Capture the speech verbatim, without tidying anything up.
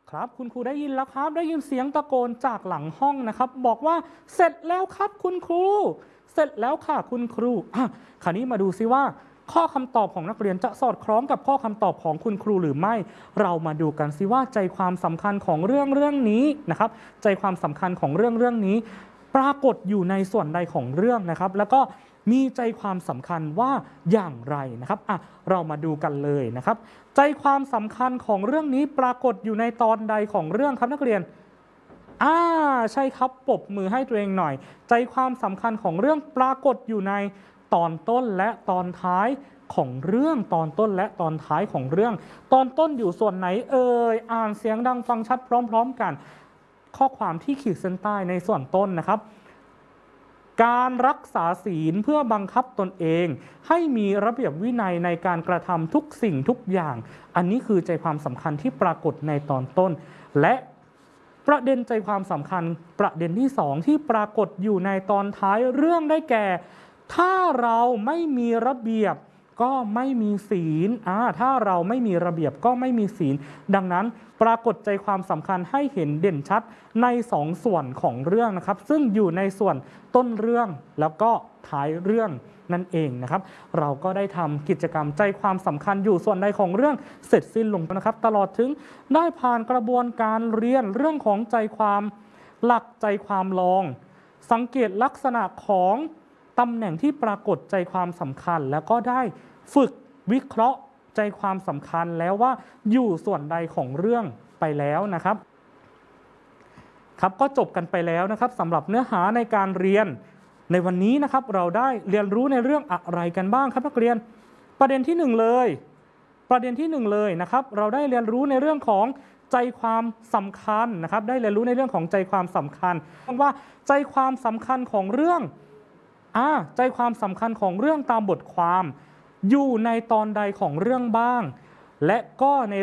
ครับคุณครูได้ยินแล้วครับได้ยินเสียงตะโกนจากหลังห้องนะครับบอกว่าเสร็จแล้วครับคุณครูเสร็จแล้วค่ะคุณครูอ่ะคราวนี้มาดูซิว่าข้อคำตอบของนักเรียนจะสอดคล้องกับข้อคำตอบของคุณครูหรือไม่เรามาดูกันซิว่าใจความสำคัญของเรื่องเรื่องนี้นะครับใจความสำคัญของเรื่องเรื่องนี้ปรากฏอยู่ในส่วนใดของเรื่องนะครับแล้วก็มีใจความสำคัญว่าอย่างไรนะครับอ่ะเรามาดูกันเลยนะครับใจความสำคัญของเรื่องนี้ปรากฏอยู่ในตอนใดของเรื่องครับนักเรียนอ่าใช่ครับปรบมือให้ตัวเองหน่อยใจความสำคัญของเรื่องปรากฏอยู่ในตอนต้นและตอนท้ายของเรื่องตอนต้นและตอนท้ายของเรื่องตอนต้นอยู่ส่วนไหนเอ่ยอ่านเสียงดังฟังชัดพร้อมๆกันข้อความที่ขีดเส้นใต้ในส่วนต้นนะครับการรักษาศีลเพื่อบังคับตนเองให้มีระเบียบวินัยในการกระทำทุกสิ่งทุกอย่างอันนี้คือใจความสำคัญที่ปรากฏในตอนต้นและประเด็นใจความสำคัญประเด็นที่สองที่ปรากฏอยู่ในตอนท้ายเรื่องได้แก่ถ้าเราไม่มีระเบียบก็ไม่มีศีลอ่าถ้าเราไม่มีระเบียบก็ไม่มีศีลดังนั้นปรากฏใจความสำคัญให้เห็นเด่นชัดในสองส่วนของเรื่องนะครับซึ่งอยู่ในส่วนต้นเรื่องแล้วก็ท้ายเรื่องนั่นเองนะครับเราก็ได้ทำกิจกรรมใจความสำคัญอยู่ส่วนใดของเรื่องเสร็จสิ้นลงนะครับตลอดถึงได้ผ่านกระบวนการเรียนเรื่องของใจความหลักใจความลองสังเกตลักษณะของตำแหน่งที่ปรากฏใจความสำคัญแล้วก็ได้ฝึกวิเคราะห์ใจความสำคัญแล้วว่าอยู่ส่วนใดของเรื่องไปแล้วนะครับครับก็จบกันไปแล้วนะครับสำหรับเนื้อหาในการเรียนในวันนี้นะครับเราได้เรียนรู้ในเรื่องอะไรกันบ้างครับนักเรียนประเด็นที่หนึ่งเลยประเด็นที่หนึ่งเลยนะครับเราได้เรียนรู้ในเรื่องของใจความสำคัญนะครับได้เรียนรู้ในเรื่องของใจความสำคัญว่าใจความสำคัญของเรื่องอ่าใจความสำคัญของเรื่องตามบทความอยู่ในตอนใดของเรื่องบ้างและก็ใน